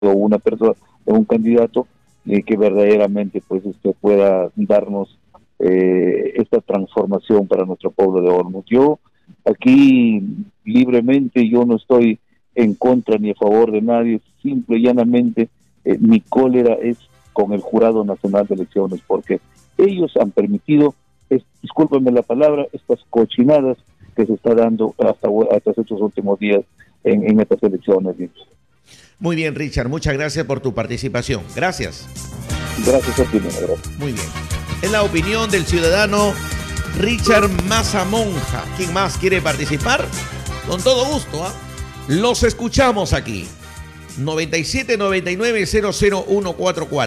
una persona, un candidato que verdaderamente pues pueda darnos esta transformación para nuestro pueblo de Olmos. Yo aquí libremente, yo no estoy en contra ni a favor de nadie, simple y llanamente mi cólera es con el Jurado Nacional de Elecciones, porque ellos han permitido, discúlpenme la palabra, estas cochinadas que se está dando hasta estos últimos días en estas elecciones. Muy bien, Richard, muchas gracias por tu participación. Gracias. Gracias a ti, gracias. Muy bien. Es la opinión del ciudadano Richard Mazamonja. ¿Quién más quiere participar? Con todo gusto, ¿ah? Los escuchamos aquí. 9799-00144.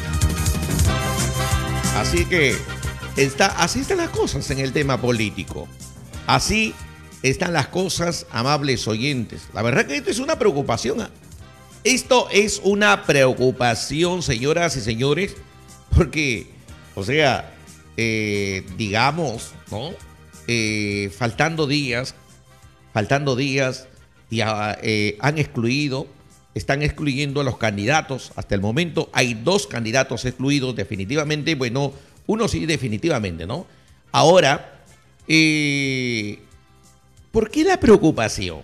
Así que así están las cosas en el tema político. Así están las cosas, amables oyentes. La verdad que esto es una preocupación, ¿ah? Esto es una preocupación, señoras y señores, porque, o sea, digamos, ¿no? Faltando días, ya están excluyendo a los candidatos. Hasta el momento hay 2 candidatos excluidos definitivamente, bueno, uno sí definitivamente, ¿no? Ahora, ¿por qué la preocupación?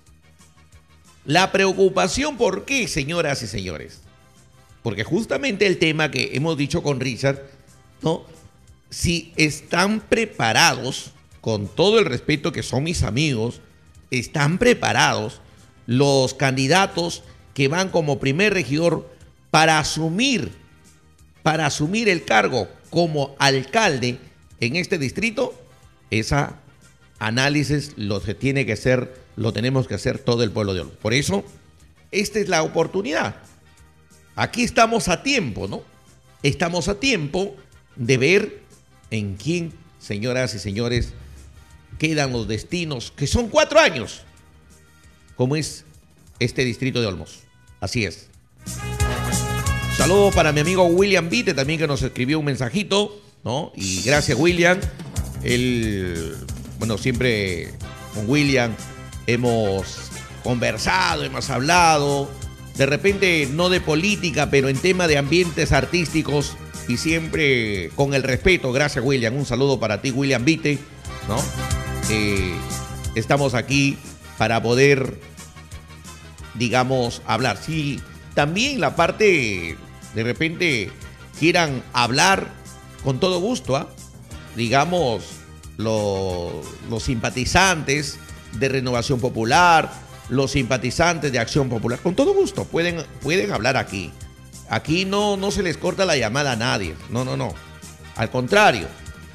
La preocupación, ¿por qué, señoras y señores? Porque justamente el tema que hemos dicho con Richard, ¿no? Si están preparados, con todo el respeto que son mis amigos, están preparados los candidatos que van como primer regidor para asumir el cargo como alcalde en este distrito. Esa análisis lo tenemos que hacer todo el pueblo de Olmos. Por eso, esta es la oportunidad. Aquí estamos a tiempo, ¿no? Estamos a tiempo de ver en quién, señoras y señores, quedan los destinos, que son 4 años, como es este distrito de Olmos. Así es. Saludo para mi amigo William Vite, también, que nos escribió un mensajito, ¿no? Y gracias, William. Bueno, siempre con William hemos conversado, hemos hablado, de repente no de política, pero en tema de ambientes artísticos, y siempre con el respeto. Gracias, William. Un saludo para ti, William Vite, ¿no? Estamos aquí para poder, digamos, hablar. Si también la parte de repente quieran hablar, con todo gusto, ¿ah? Digamos, los simpatizantes de Renovación Popular, los simpatizantes de Acción Popular, con todo gusto pueden hablar aquí. Aquí no se les corta la llamada a nadie. No. Al contrario,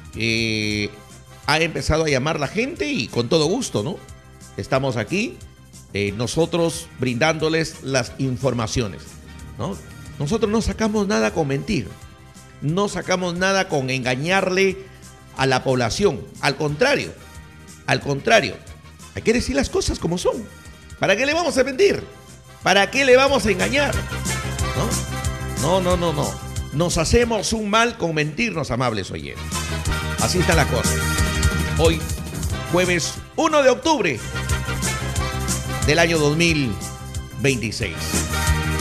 ha empezado a llamar la gente y con todo gusto, ¿no? Estamos aquí, nosotros brindándoles las informaciones, ¿no? Nosotros no sacamos nada con mentir, no sacamos nada con engañarle a la población. Al contrario, hay que decir las cosas como son. ¿Para qué le vamos a mentir? ¿Para qué le vamos a engañar? No. Nos hacemos un mal con mentirnos, amables oyentes. Así está la cosa. Hoy, jueves 1 de octubre del año 2026.